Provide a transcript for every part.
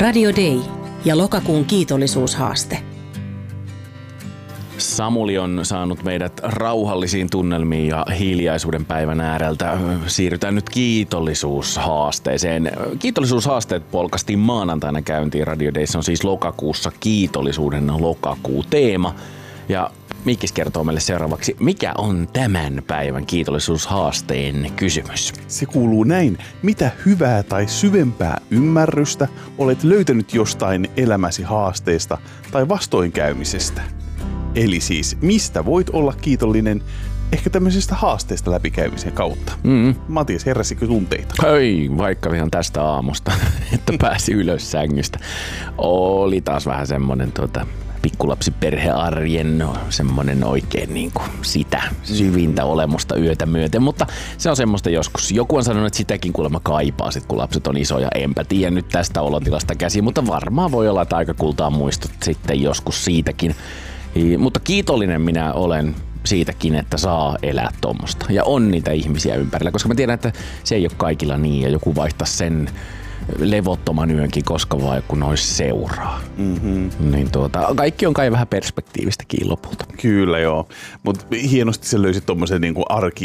Radio Day ja lokakuun kiitollisuushaaste. Samuli on saanut meidät rauhallisiin tunnelmiin ja hiljaisuuden päivän ääreltä. Siirrytään nyt kiitollisuushaasteeseen. Kiitollisuushaasteet polkastiin maanantaina käyntiin. Radio Days on siis lokakuussa kiitollisuuden lokakuu-teema. Ja Mikkis kertoo meille seuraavaksi, mikä on tämän päivän kiitollisuushaasteen kysymys. Se kuuluu näin. Mitä hyvää tai syvempää ymmärrystä olet löytänyt jostain elämäsi haasteesta tai vastoinkäymisestä? Eli siis, mistä voit olla kiitollinen ehkä tämmöisestä haasteesta läpikäymisen kautta? Matias, heräsikö tunteita? Ei, vaikka ihan tästä aamusta, että pääsi ylös sängystä. Oli taas vähän semmonen pikkulapsiperhearjen semmonen oikein niin kuin sitä syvintä olemusta yötä myöten, mutta se on semmoista joskus. Joku on sanonut, että sitäkin kuulemma kaipaa sit, kun lapset on isoja. Enpä tiedä nyt tästä olotilasta käsin, mutta varmaan voi olla, että aika kultaa muistot sitten joskus siitäkin. Mutta kiitollinen minä olen siitäkin, että saa elää tuommoista. Ja on niitä ihmisiä ympärillä, koska mä tiedän, että se ei ole kaikilla niin. Ja joku vaihtaa sen levottoman yönkin, koska vaan kun olisi seuraa. Niin kaikki on kai vähän perspektiivistäkin lopulta. Kyllä joo, mutta hienosti se löysit tommosen niinku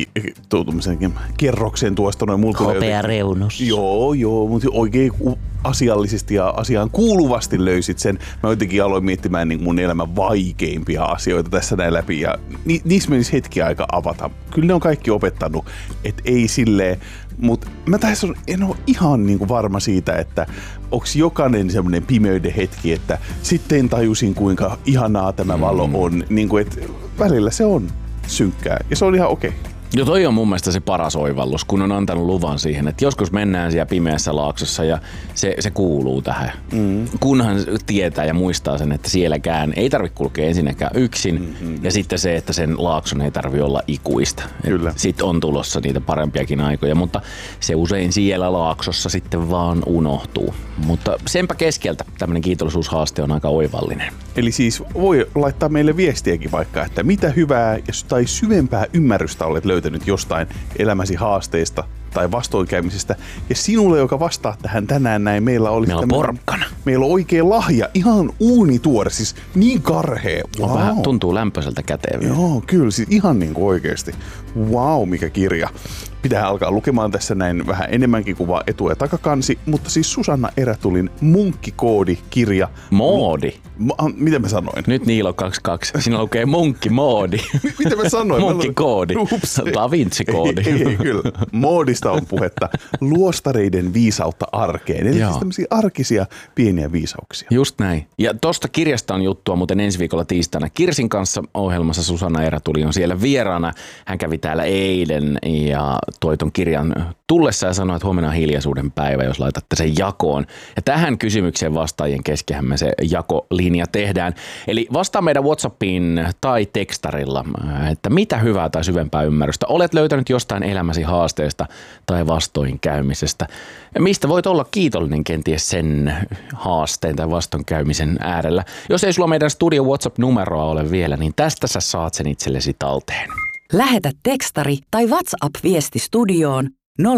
kerroksen tuosta noin multa. Hopea reunus. Joo, mutta oikein asiallisesti ja asiaan kuuluvasti löysit sen. Mä jotenkin aloin miettimään niin mun elämän vaikeimpia asioita tässä näin läpi ja niissä menisi hetki aika avata. Kyllä ne on kaikki opettanut, että ei silleen, mutta mä tässä en ole ihan niin kuin varma siitä, että onko jokainen semmoinen pimeyden hetki, että sitten tajusin kuinka ihanaa tämä valo on. Niin kuin, että välillä se on synkkää ja se on ihan okei. Ja toi on mun mielestä se paras oivallus, kun on antanut luvan siihen, että joskus mennään siellä pimeässä laaksossa ja se kuuluu tähän. Kunhan tietää ja muistaa sen, että sielläkään ei tarvitse kulkea ensinnäkään yksin ja sitten se, että sen laakson ei tarvitse olla ikuista. Sitten on tulossa niitä parempiakin aikoja, mutta se usein siellä laaksossa sitten vaan unohtuu. Mutta senpä keskeltä tämmöinen kiitollisuushaaste on aika oivallinen. Eli siis voi laittaa meille viestiäkin vaikka, että mitä hyvää tai syvempää ymmärrystä olet löytänyt jostain elämäsi haasteista tai vastoinkäymisestä. Ja sinulle, joka vastaa tähän tänään näin, meillä on porkkana. Meillä on oikein lahja, ihan uunituore, siis niin karhea. Wow. Vähän tuntuu lämpöiseltä käteen. Joo, kyllä, siis ihan niin kuin oikeasti. Wow, mikä kirja. Pitää alkaa lukemaan tässä näin vähän enemmänkin kuin vaan etu- ja takakansi, mutta siis Susanna Erätulin Munkkikoodi-kirja. Moodi? Mitä mä sanoin? Nyt Niilo 22. Siinä lukee Munkkimoodi. Mitä mä sanoin? Munkkikoodi. Da Vinci-koodi. Ei, kyllä. Moodista on puhetta. Luostareiden viisautta arkeen. Eli siis tämmöisiä arkisia pieniä viisauksia. Just näin. Ja tosta kirjasta on juttua muuten ensi viikolla tiistaina Kirsin kanssa ohjelmassa. Susanna Erätuli on siellä vieraana. Hän kävi täällä eilen ja toi ton kirjan tullessa ja sanoi, että huomenna on hiljaisuuden päivä, jos laitatte sen jakoon. Ja tähän kysymykseen vastaajien keskenhän me se jakolinja tehdään. Eli vastaa meidän WhatsAppiin tai tekstarilla, että mitä hyvää tai syvempää ymmärrystä olet löytänyt jostain elämäsi haasteesta tai vastoinkäymisestä. Ja mistä voit olla kiitollinen kenties sen haasteen tai vastoinkäymisen äärellä. Jos ei sulla meidän studio WhatsApp-numeroa ole vielä, niin tästä sä saat sen itsellesi talteen. Lähetä tekstari tai WhatsApp-viesti studioon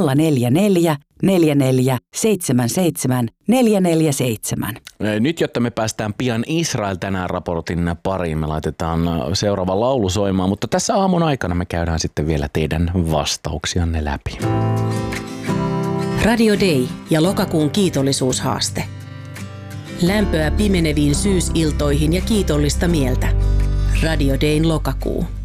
044 44 77 447. Nyt, jotta me päästään pian Israel tänään raportin pariin, me laitetaan seuraava laulu soimaan, mutta tässä aamun aikana me käydään sitten vielä teidän vastauksianne läpi. Radio Day ja lokakuun kiitollisuushaaste. Lämpöä pimeneviin syysiltoihin ja kiitollista mieltä. Radio Dayn lokakuu.